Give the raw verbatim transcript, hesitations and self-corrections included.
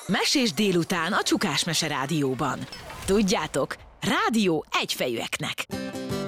Mesés délután a Csukás Mese Rádióban. Tudjátok, rádió egyfejűeknek.